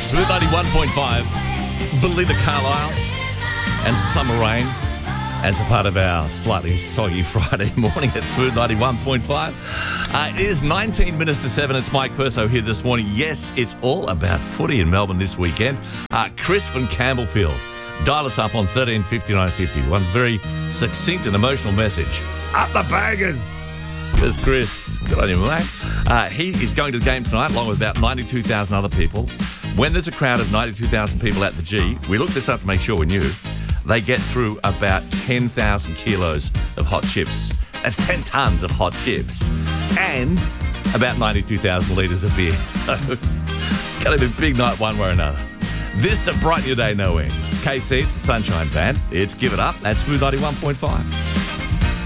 Smooth 91.5, Belinda Carlisle and Summer Rain as a part of our slightly soggy Friday morning at Smooth 91.5. It is 19 minutes to 7. It's Mike Perso here this morning. Yes, it's all about footy in Melbourne this weekend. Chris from Campbellfield, dial us up on 13 59 50. One very succinct and emotional message. Up the Baggers! Says Chris. Good on you, mate. He is going to the game tonight along with about 92,000 other people. When there's a crowd of 92,000 people at the G, we looked this up to make sure we knew, they get through about 10,000 kilos of hot chips. That's 10 tonnes of hot chips. And about 92,000 litres of beer. So it's going to be a big night one way or another. This to brighten your day no end. It's KC, it's the Sunshine Band. It's Give It Up at Smooth 91.5.